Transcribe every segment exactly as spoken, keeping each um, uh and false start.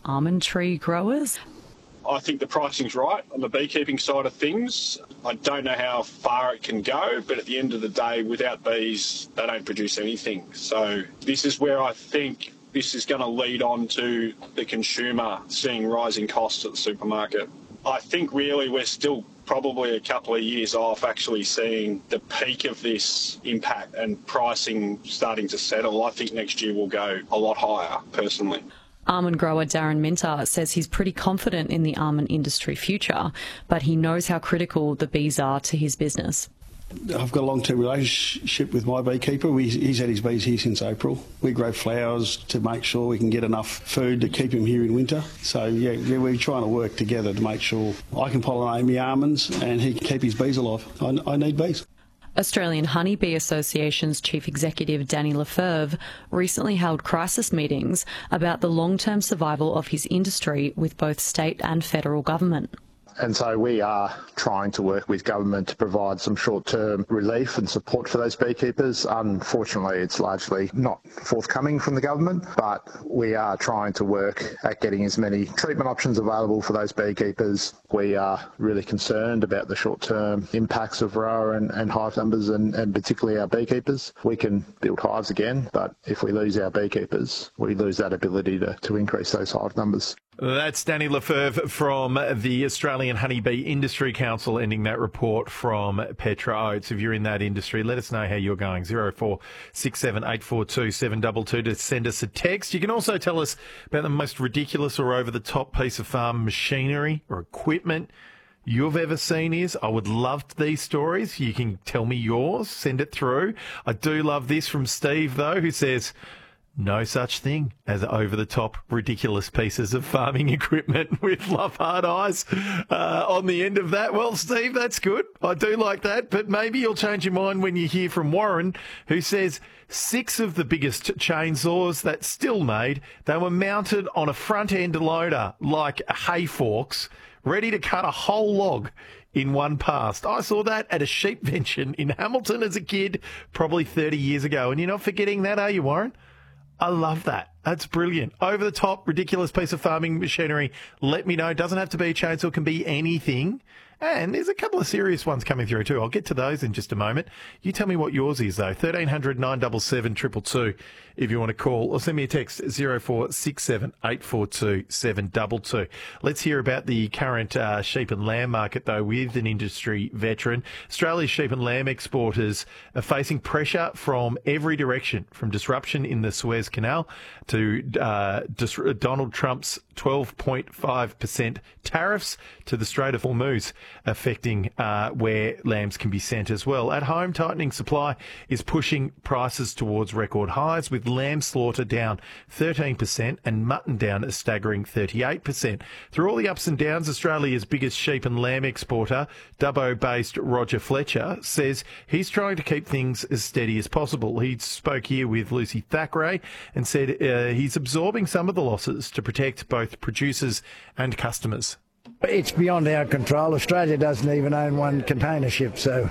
almond tree growers. I think the pricing's right on the beekeeping side of things. I don't know how far it can go, but at the end of the day, without bees, they don't produce anything. So this is where I think this is going to lead on to the consumer seeing rising costs at the supermarket. I think really we're still probably a couple of years off actually seeing the peak of this impact and pricing starting to settle. I think next year will go a lot higher, personally. Almond grower Darren Minter says he's pretty confident in the almond industry future, but he knows how critical the bees are to his business. I've got a long-term relationship with my beekeeper. We, he's had his bees here since April. We grow flowers to make sure we can get enough food to keep him here in winter. So, yeah, we're trying to work together to make sure I can pollinate my almonds and he can keep his bees alive. I, I need bees. Australian Honeybee Association's Chief Executive Danny Lefebvre recently held crisis meetings about the long-term survival of his industry with both state and federal government. And so we are trying to work with government to provide some short-term relief and support for those beekeepers. Unfortunately, it's largely not forthcoming from the government, but we are trying to work at getting as many treatment options available for those beekeepers. We are really concerned about the short-term impacts of varroa and, and hive numbers, and, and particularly our beekeepers. We can build hives again, but if we lose our beekeepers, we lose that ability to, to increase those hive numbers. That's Danny Lefebvre from the Australian Honeybee Industry Council, ending that report from Petra Oates. If you're in that industry, let us know how you're going. zero four six seven eight four two seven two two to send us a text. You can also tell us about the most ridiculous or over-the-top piece of farm machinery or equipment you've ever seen is. I would love these stories. You can tell me yours. Send it through. I do love this from Steve, though, who says, no such thing as over-the-top, ridiculous pieces of farming equipment with love heart eyes uh, on the end of that. Well, Steve, that's good. I do like that, but maybe you'll change your mind when you hear from Warren, who says six of the biggest chainsaws that still made, they were mounted on a front-end loader like hay forks, ready to cut a whole log in one pass. I saw that at a sheep vention in Hamilton as a kid, probably thirty years ago. And you're not forgetting that, are you, Warren? I love that. That's brilliant. Over the top, ridiculous piece of farming machinery. Let me know. It doesn't have to be a chainsaw. It can be anything. And there's a couple of serious ones coming through too. I'll get to those in just a moment. You tell me what yours is though. thirteen hundred nine seven seven two two two if you want to call, or send me a text zero four six seven eight four two seven two two. Let's hear about the current uh, sheep and lamb market though with an industry veteran. Australia's sheep and lamb exporters are facing pressure from every direction, from disruption in the Suez Canal to uh, dis- Donald Trump's twelve point five percent tariffs to the Strait of Hormuz, affecting uh, where lambs can be sent as well. At home, tightening supply is pushing prices towards record highs, with lamb slaughter down thirteen percent and mutton down a staggering thirty-eight percent. Through all the ups and downs, Australia's biggest sheep and lamb exporter, Dubbo-based Roger Fletcher, says he's trying to keep things as steady as possible. He spoke here with Lucy Thackeray and said uh, he's absorbing some of the losses to protect both producers and customers. It's beyond our control. Australia doesn't even own one container ship, so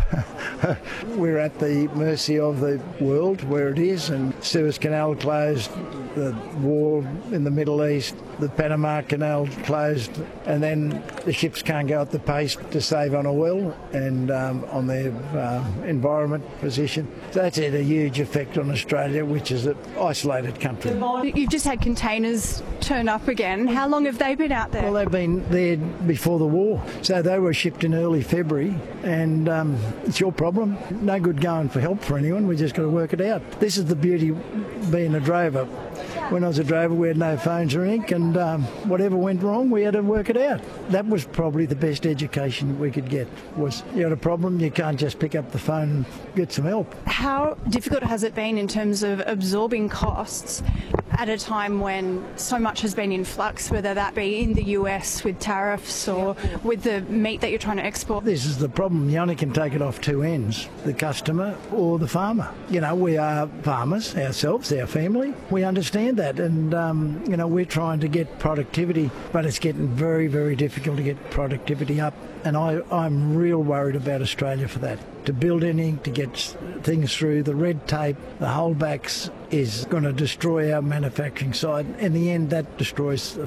we're at the mercy of the world where it is. And Suez Canal closed, the war in the Middle East, the Panama Canal closed, and then the ships can't go at the pace to save on oil and um, on their uh, environment position. So that's had a huge effect on Australia, which is an isolated country. You've just had containers turn up again. How long have they been out there? Well, they've been there before the war, so they were shipped in early February, and um, it's your problem. No good going for help for anyone. We just got to work it out. This is the beauty of being a drover. When I was a drover, we had no phones or ink, and um, whatever went wrong, we had to work it out. That was probably the best education we could get, was you got a problem, you can't just pick up the phone and get some help. How difficult has it been in terms of absorbing costs at a time when so much has been in flux, whether that be in the U S with tariffs or with the meat that you're trying to export? This is the problem. You only can take it off two ends, the customer or the farmer. You know, we are farmers ourselves, our family. We understand that, and, um, you know, we're trying to get productivity, but it's getting very, very difficult to get productivity up. And I, I'm real worried about Australia for that. To build anything, to get things through, the red tape, the holdbacks is going to destroy our manufacturing side. In the end, that destroys